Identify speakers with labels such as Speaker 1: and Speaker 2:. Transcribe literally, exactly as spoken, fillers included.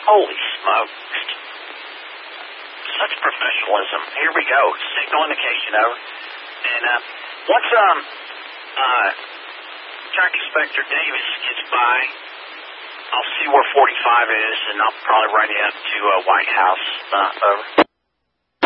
Speaker 1: Holy smokes. Such professionalism. Here we go. Signal indication, over. And uh, once um, uh, Track Inspector Davis gets by, I'll see where forty-five is, and I'll probably run you up to uh, White House. Uh, over.